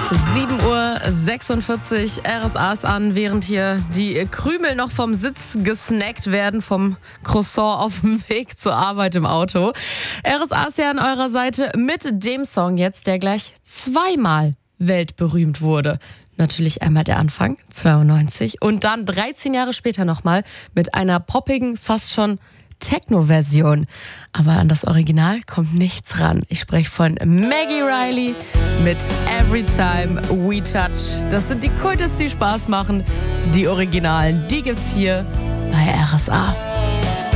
7:46 Uhr, RSA ist an, während hier die Krümel noch vom Sitz gesnackt werden, vom Croissant auf dem Weg zur Arbeit im Auto. RSA ist ja an eurer Seite mit dem Song jetzt, der gleich zweimal weltberühmt wurde. Natürlich einmal der Anfang, 92, und dann 13 Jahre später nochmal mit einer poppigen, fast schon Techno-Version. Aber an das Original kommt nichts ran. Ich spreche von Maggie Reilly mit Every Time We Touch. Das sind die Kultes, die Spaß machen. Die Originalen, die gibt's hier bei RSA.